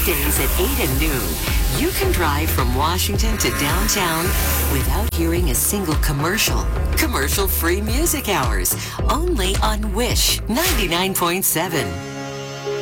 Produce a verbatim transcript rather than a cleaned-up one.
Weekdays at eight and noon, you can drive from Washington to downtown without hearing a single commercial. Commercial-free music hours, only on Wish ninety-nine point seven.